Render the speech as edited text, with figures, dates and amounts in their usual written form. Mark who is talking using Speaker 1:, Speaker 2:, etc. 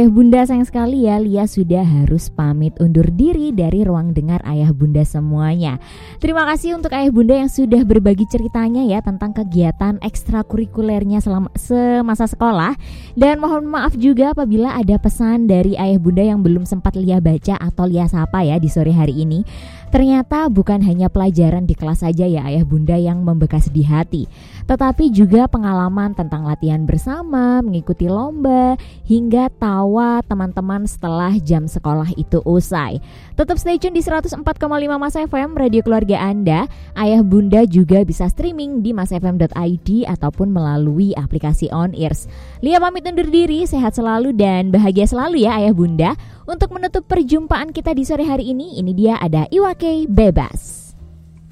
Speaker 1: Ayah bunda sayang sekali ya, Lia sudah harus pamit undur diri dari ruang dengar ayah bunda semuanya. Terima kasih untuk ayah bunda yang sudah berbagi ceritanya ya tentang kegiatan ekstrakurikulernya selama semasa sekolah. Dan mohon maaf juga apabila ada pesan dari ayah bunda yang belum sempat Lia baca atau Lia sapa ya di sore hari ini. Ternyata bukan hanya pelajaran di kelas saja ya ayah bunda yang membekas di hati, tetapi juga pengalaman tentang latihan bersama, mengikuti lomba, hingga tawa teman-teman setelah jam sekolah itu usai. Tetap stay tune di 104,5 Mas FM, radio keluarga Anda. Ayah bunda juga bisa streaming di masfm.id ataupun melalui aplikasi On Ears. Lia pamit undur diri, sehat selalu dan bahagia selalu ya ayah bunda. Untuk menutup perjumpaan kita di sore hari ini dia ada Iwake Bebas.